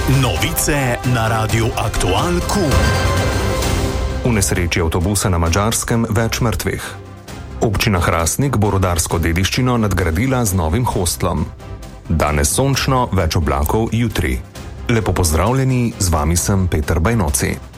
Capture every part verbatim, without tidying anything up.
Novice na Radiu Aktual Q. V nesreči avtobusa na Madžarskem več mrtvih. Občina Hrastnik bo rudarsko dediščino nadgradila z novim hostlom. Danes sončno, več oblakov jutri. Lepo pozdravljeni, z vami sem Peter Bajnoci.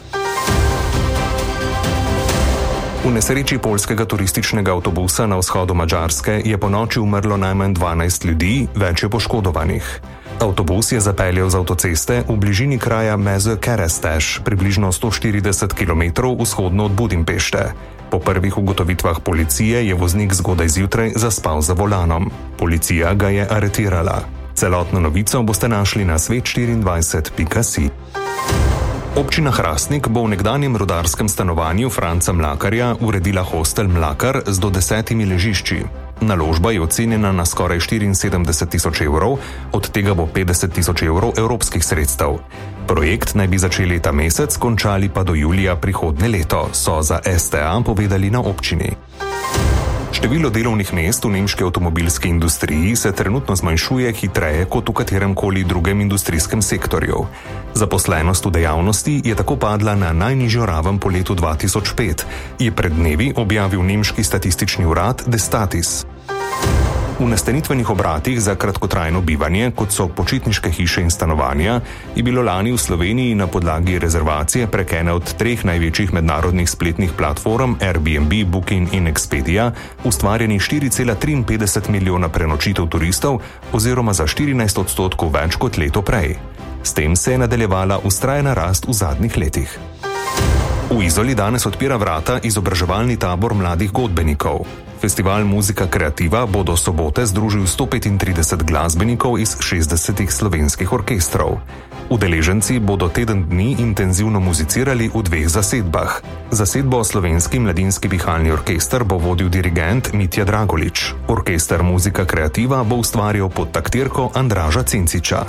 V nesreči poljskega turističnega avtobusa na vzhodu Madžarske je ponoči umrlo najmanj dvanajst ljudi, več je poškodovanih. Avtobus je zapeljal z avtoceste v bližini kraja Mezőkeresztes, približno sto štirideset kilometrov vzhodno od Budimpešte. Po prvih ugotovitvah policije je voznik zgodaj zjutraj zaspal za volanom. Policija ga je aretirala. Celotno novico boste našli na svet štiriindvajset pika si. Občina Hrastnik bo v nekdanjem rudarskem stanovanju Franca Mlakarja uredila hostel Mlakar z do desetimi ležišči. Naložba je ocenjena na skoraj štiriinsedemdeset tisoč evrov, od tega bo petdeset tisoč evrov evropskih sredstev. Projekt naj bi začeli ta mesec, končali pa do julija prihodnje leto, so za es te a povedali na občini. Število delovnih mest v nemški avtomobilski industriji se trenutno zmanjšuje hitreje kot v katerem koli drugem industrijskem sektorju. Zaposlenost v dejavnosti je tako padla na najnižjo raven po letu dva tisoč pet, je pred dnevi objavil nemški statistični urad Destatis. V nastanitvenih obratih za kratkotrajno bivanje, kot so počitniške hiše in stanovanja, je bilo lani v Sloveniji na podlagi rezervacije prek ene od treh največjih mednarodnih spletnih platform Airbnb, Booking in Expedia ustvarjenih štiri cela triinpetdeset milijona prenočitev turistov oziroma za štirinajst odstotkov več kot leto prej. S tem se je nadaljevala vztrajna rast v zadnjih letih. V Izoli danes odpira vrata izobraževalni tabor mladih godbenikov. Festival Muzika Kreativa bo do sobote združil sto petintrideset glasbenikov iz šestdesetih slovenskih orkestrov. Udeleženci bodo teden dni intenzivno muzicirali v dveh zasedbah. Zasedbo Slovenski mladinski pihalni orkester bo vodil dirigent Mitja Dragolič. Orkester Muzika Kreativa bo ustvarjal pod taktirko Andraža Cinciča.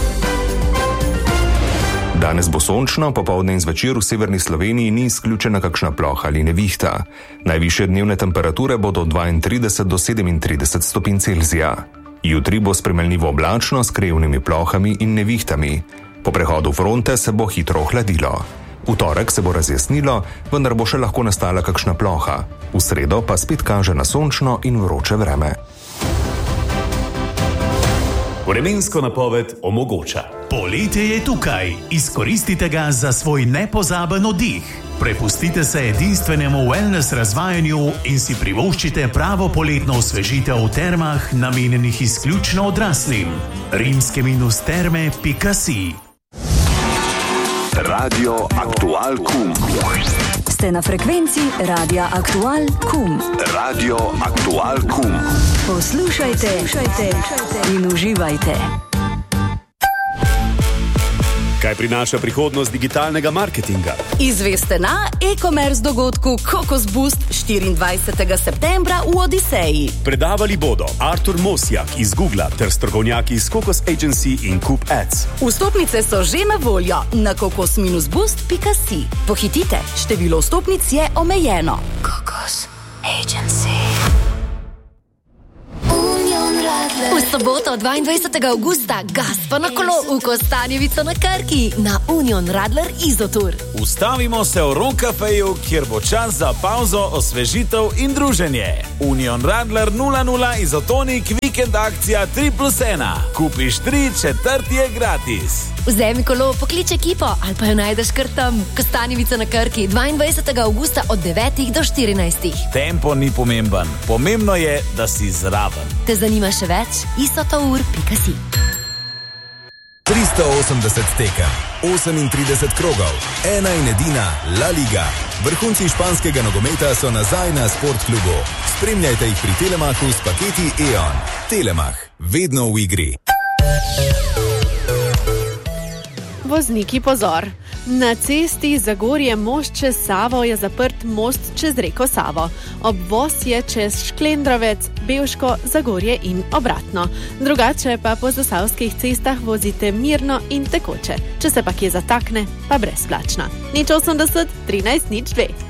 Danes bo sončno, popoldne in zvečer v severni Sloveniji ni izključena kakšna ploha ali nevihta. Najvišje dnevne temperature bodo dvaintrideset do sedemintrideset stopinj Celzija. Jutri bo spremenljivo oblačno s krajevnimi plohami in nevihtami. Po prehodu fronte se bo hitro ohladilo. V torek se bo razjasnilo, vendar bo še lahko nastala kakšna ploha. V sredo pa spet kaže na sončno in vroče vreme. Vremensko napoved omogoča. Poletje je tukaj. Izkoristite ga za svoj nepozaben oddih. Prepustite se edinstvenemu wellness razvajanju in si privoščite pravo poletno osvežitev v termah, namenjenih izključno odraslim. rimske minus terme pika si. Radio Aktual Kum. Ste na frekvenci Radia Aktual Kum. Radio Aktual Kum. Poslušajte, poslušajte in uživajte. Kaj prinaša prihodnost digitalnega marketinga? Izveste na e-commerce dogodku Kokos Boost štiriindvajsetega septembra v Odiseji. Predavali bodo Artur Mosjak iz Googla ter strokovnjaki iz Kokos Agency in Coop Ads. Vstopnice so že na voljo na kokos minus boost pika si. Pohitite, število vstopnic je omejeno. Kokos Agency. V soboto dvaindvajsetega avgusta Gaspa na kolo v Kostanjevico na Krki na Union Radler Izotur. Ustavimo se v Ron Cafeju, kjer bo čas za pauzo, osvežitev in druženje. Union Radler nula nula Izotonik vikend akcija tri plus ena. Kupiš tri, četrti je gratis. Vzemi kolo, poklič ekipo ali pa jo najdeš kar tam. Kostanjevica na Krki dvaindvajsetega avgusta od devetih do štirinajstih. Tempo ni pomemben. Pomembno je, da si zraven. Te zanima še več? isotour pika si. tristo osemdeset tekem, osemintrideset krogov, ena in edina La Liga. Vrhunci španskega nogometa so nazaj na Sportklubu. Spremljajte jih pri Telemachu s paketi E O N. Telemach, vedno v igri. Vozniki pozor! Na cesti Zagorje-Most čez Savo je zaprt most čez reko Savo. Obvoz je čez Šklendrovec, Bevško, Zagorje in obratno. Drugače pa po zasavskih cestah vozite mirno in tekoče. Če se pa kje zatakne, pa brezplačna. nič osemdeset, trinajst, nič dve.